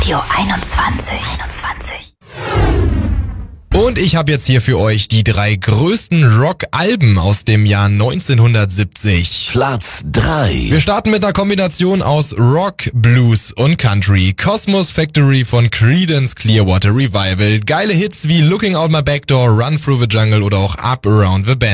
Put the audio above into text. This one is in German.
Radio 21. Und ich habe jetzt hier für euch die 3 größten Rock-Alben aus dem Jahr 1970. Platz 3. Wir starten mit einer Kombination aus Rock, Blues und Country. Cosmos Factory von Creedence Clearwater Revival. Geile Hits wie Looking Out My Back Door, Run Through the Jungle oder auch Up Around the Bend.